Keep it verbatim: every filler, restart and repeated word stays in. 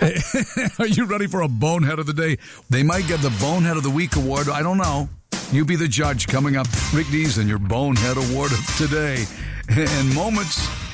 Are you ready for a Bonehead of the Day? They might get the Bonehead of the Week award. I don't know. You be the judge coming up. Rick Dees and your Bonehead Award of today. And moments